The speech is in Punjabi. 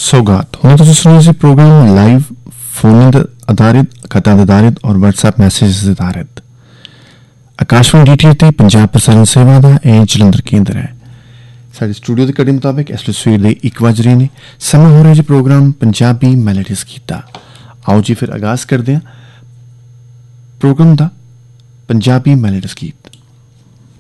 सौगात ਹੁਣ ਤੁਸੀਂ ਸੁਣ ਰਹੇ ਸੀ ਪ੍ਰੋਗਰਾਮ ਲਾਈਵ ਫੋਨ ਆਧਾਰਿਤ ਖਤਾਂ ਆਧਾਰਿਤ ਔਰ WhatsApp ਮੈਸੇजेस ਆਧਾਰਿਤ ਆਕਾਸ਼ਵਾਣੀ DTH ਤੇ ਪੰਜਾਬ ਪ੍ਰਸਾਰਣ ਸੇਵਾ ਦਾ ਇਹ ਜਲੰਧਰ ਕੇਂਦਰ ਹੈ। ਸਾਡੇ ਸਟੂਡੀਓ ਦੇ ਘੜੀ ਮੁਤਾਬਕ ਇਸ ਵੇਲੇ ਸਵੇਰ ਦੇ 1 ਵਜ ਰਹੇ ਨੇ। ਸਮਾਂ ਹੋ ਰਿਹਾ ਜੀ ਪ੍ਰੋਗਰਾਮ ਪੰਜਾਬੀ ਮੈਲੋਡੀਜ਼ ਗੀਤ। ਆਓ ਜੀ ਫਿਰ ਆਗਾਜ਼ ਕਰਦੇ ਹਾਂ ਪ੍ਰੋਗਰਾਮ ਦਾ ਪੰਜਾਬੀ ਮੈਲੋਡੀਜ਼ ਗੀਤ।